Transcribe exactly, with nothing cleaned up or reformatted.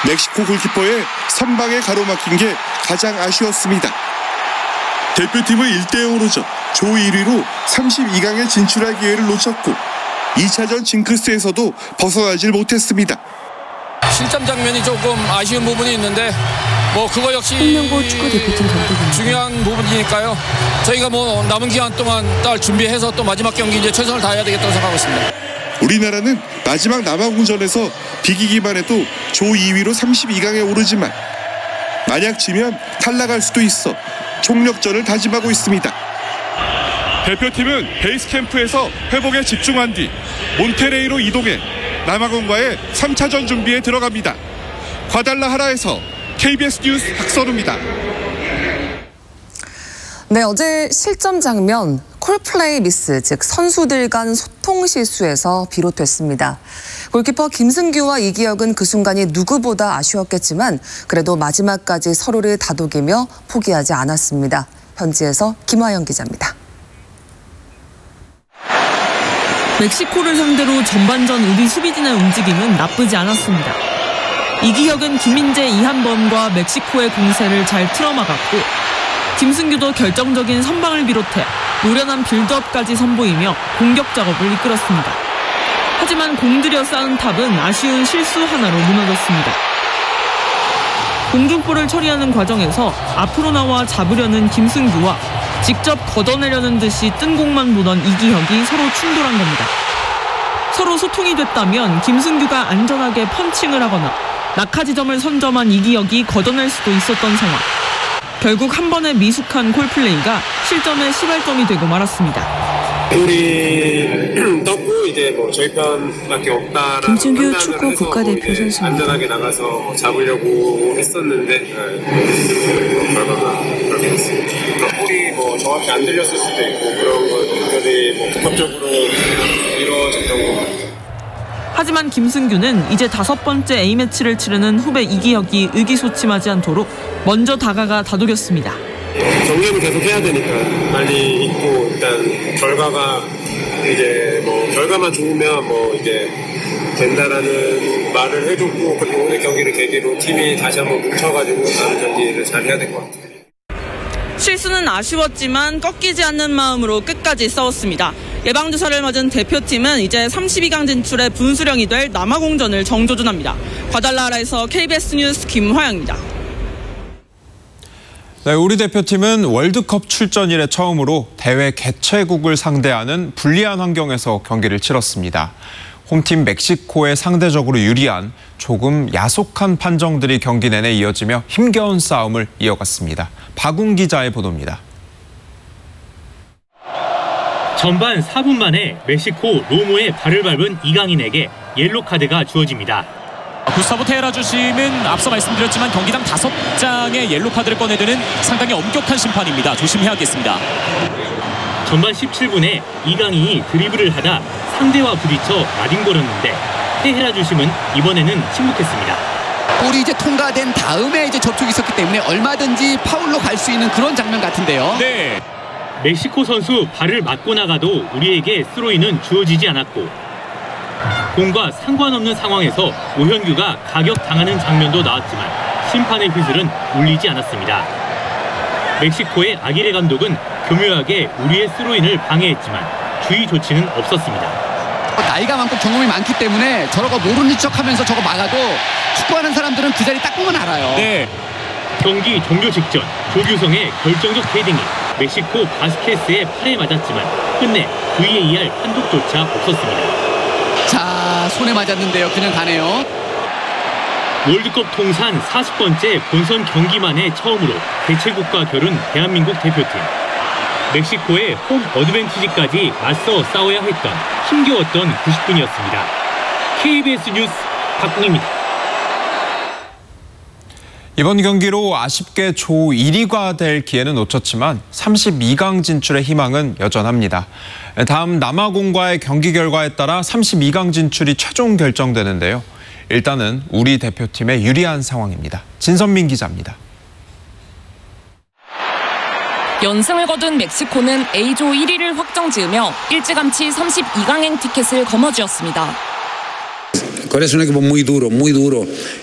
멕시코 골키퍼의 선방에 가로막힌 게 가장 아쉬웠습니다. 대표팀을 일 대 영으로 져 조 일 위로 삼십이 강에 진출할 기회를 놓쳤고 이 차전 징크스에서도 벗어나질 못했습니다. 실점 장면이 조금 아쉬운 부분이 있는데 뭐 그거 역시 홍명보 축구대표팀 감독입니다. 중요한 부분이니까요. 저희가 뭐 남은 기간 동안 딸 준비해서 또 마지막 경기 이제 최선을 다해야 되겠다고 생각하고 있습니다. 우리나라는 마지막 남아공전에서 비기기만 해도 조 이 위로 삼십이 강에 오르지만 만약 지면 탈락할 수도 있어 총력전을 다짐하고 있습니다. 대표팀은 베이스 캠프에서 회복에 집중한 뒤 몬테레이로 이동해 남아공과의 삼 차전 준비에 들어갑니다. 과달라하라에서 케이비에스 뉴스 박선우입니다. 네, 어제 실점 장면 콜플레이 미스, 즉 선수들 간 소통 실수에서 비롯됐습니다. 골키퍼 김승규와 이기혁은 그 순간이 누구보다 아쉬웠겠지만 그래도 마지막까지 서로를 다독이며 포기하지 않았습니다. 현지에서 김화영 기자입니다. 멕시코를 상대로 전반전 우리 수비진의 움직임은 나쁘지 않았습니다. 이기혁은 김민재, 이한범과 멕시코의 공세를 잘 틀어막았고 김승규도 결정적인 선방을 비롯해 노련한 빌드업까지 선보이며 공격 작업을 이끌었습니다. 하지만 공들여 쌓은 탑은 아쉬운 실수 하나로 무너졌습니다. 공중볼을 처리하는 과정에서 앞으로 나와 잡으려는 김승규와 직접 걷어내려는 듯이 뜬 공만 보던 이기혁이 서로 충돌한 겁니다. 서로 소통이 됐다면 김승규가 안전하게 펀칭을 하거나 낙하 지점을 선점한 이기혁이 걷어낼 수도 있었던 상황. 결국 한 번의 미숙한 콜플레이가 실점의 시발점이 되고 말았습니다. 우리 떴고 이제 뭐 저희 편밖에 없다라는 김승규 축구 국가대표 뭐 선수입니다. 안전하게 나가서 잡으려고 했었는데 네, 결과가 그렇게 됐습니다. 볼이 뭐 정확히 안 들렸을 수도 있고 그런 것들이 뭐 복합적으로 이루어졌던 것 같아요. 하지만 김승규는 이제 다섯 번째 A매치를 치르는 후배 이기혁이 의기소침하지 않도록 먼저 다가가 다독였습니다. 정리는 계속 해야 되니까 빨리 있고 일단 결과가 이제 뭐 결과만 좋으면 뭐 이제 된다라는 말을 해줬고 그리고 오늘 경기를 계기로 팀이 다시 한번 뭉쳐가지고 다른 경기를 잘 해야 될 것 같아요. 실수는 아쉬웠지만 꺾이지 않는 마음으로 끝까지 싸웠습니다. 예방주사를 맞은 대표팀은 이제 삼십이 강 진출의 분수령이 될 남아공전을 정조준합니다. 과달라하라에서 케이비에스 뉴스 김화영입니다. 네, 우리 대표팀은 월드컵 출전 이래 처음으로 대회 개최국을 상대하는 불리한 환경에서 경기를 치렀습니다. 홈팀 멕시코에 상대적으로 유리한 조금 야속한 판정들이 경기 내내 이어지며 힘겨운 싸움을 이어갔습니다. 박웅 기자의 보도입니다. 전반 사 분 만에 멕시코 로모에 발을 밟은 이강인에게 옐로 카드가 주어집니다. 구스타보 테헤라 주심은 앞서 말씀드렸지만 경기당 다섯 장의 옐로 카드를 꺼내드는 상당히 엄격한 심판입니다. 조심해야겠습니다. 전반 십칠 분에 이강인이 드리블을 하다 상대와 부딪혀 나뒹굴었는데 테헤라 주심은 이번에는 침묵했습니다. 볼이 이제 통과된 다음에 이제 접촉이 있었기 때문에 얼마든지 파울로 갈 수 있는 그런 장면 같은데요. 네. 멕시코 선수 발을 맞고 나가도 우리에게 스로인은 주어지지 않았고 공과 상관없는 상황에서 오현규가 가격당하는 장면도 나왔지만 심판의 휘슬은 울리지 않았습니다. 멕시코의 아기레 감독은 교묘하게 우리의 스로인을 방해했지만 주의 조치는 없었습니다. 나이가 많고 경험이 많기 때문에 저러고 모르는 척하면서 저거 막아도 축구하는 사람들은 그 자리 딱 보면 알아요. 네. 경기 종료 직전 조규성의 결정적 헤딩이 멕시코 바스케스의 팔에 맞았지만 끝내 브이에이알 판독조차 없었습니다. 자, 손에 맞았는데요. 그냥 가네요. 월드컵 통산 사십 번째 본선 경기만에 처음으로 개최국과 겨룬 대한민국 대표팀. 멕시코의 홈 어드밴티지까지 맞서 싸워야 했던 힘겨웠던 구십 분이었습니다. 케이비에스 뉴스 박웅입니다. 이번 경기로 아쉽게 조 일 위가 될 기회는 놓쳤지만 삼십이 강 진출의 희망은 여전합니다. 다음 남아공과의 경기 결과에 따라 삼십이 강 진출이 최종 결정되는데요. 일단은 우리 대표팀의 유리한 상황입니다. 진선민 기자입니다. 연승을 거둔 멕시코는 A조 일 위를 확정지으며 일찌감치 삼십이 강행 티켓을 거머쥐었습니다. Corea es un equipo muy duro, muy duro.